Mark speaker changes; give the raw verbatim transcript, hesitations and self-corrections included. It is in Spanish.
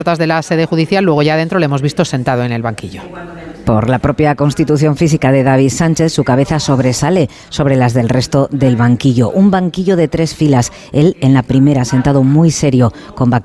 Speaker 1: de la sede judicial, luego ya dentro le hemos visto sentado en el banquillo.
Speaker 2: Por la propia constitución física de David Sánchez, su cabeza sobresale sobre las del resto del banquillo. Un banquillo de tres filas, él en la primera, sentado muy serio, con